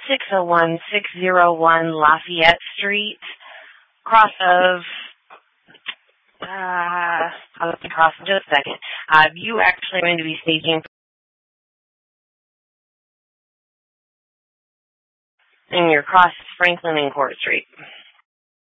601-601 Lafayette Street, cross of, I'll cross in just a second. You actually are going to be staging, and your cross Franklin and Court Street.